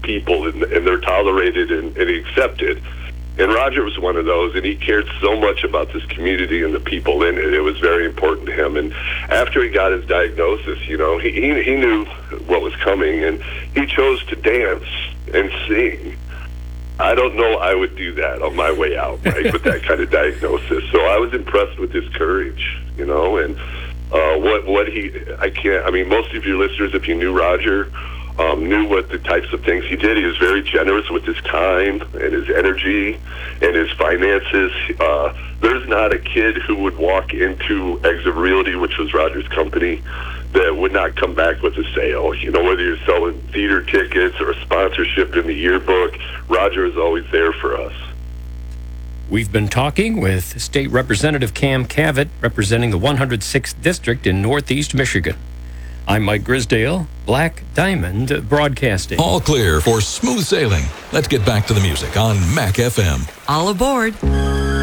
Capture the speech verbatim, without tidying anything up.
people, and, and they're tolerated and, and accepted. And Roger was one of those, and he cared so much about this community and the people in it. It was very important to him. And after he got his diagnosis, you know, he, he, he knew what was coming, and he chose to dance and sing. I don't know I would do that on my way out, right, with that kind of diagnosis. So I was impressed with his courage, you know, and uh, what what he, I can't, I mean, most of your listeners, if you knew Roger, Um, knew what the types of things he did. He was very generous with his time and his energy and his finances. Uh, there's not a kid who would walk into Exit Realty, which was Roger's company, that would not come back with a sale. You know, whether you're selling theater tickets or a sponsorship in the yearbook, Roger is always there for us. We've been talking with State Representative Cam Cavett, representing the one hundred sixth District in Northeast Michigan. I'm Mike Grisdale, Black Diamond Broadcasting. All clear for smooth sailing. Let's get back to the music on Mac F M. All aboard.